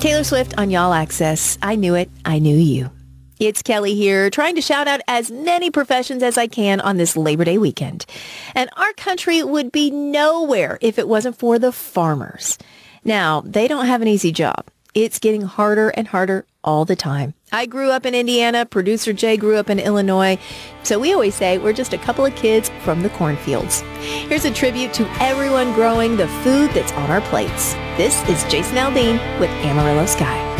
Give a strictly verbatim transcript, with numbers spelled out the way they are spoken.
Taylor Swift on Y'all Access. I knew it. I knew you. It's Kelly here, trying to shout out as many professions as I can on this Labor Day weekend. And our country would be nowhere if it wasn't for the farmers. Now, they don't have an easy job. It's getting harder and harder all the time. I grew up in Indiana. Producer Jay grew up in Illinois. So we always say we're just a couple of kids from the cornfields. Here's a tribute to everyone growing the food that's on our plates. This is Jason Aldean with Amarillo Sky.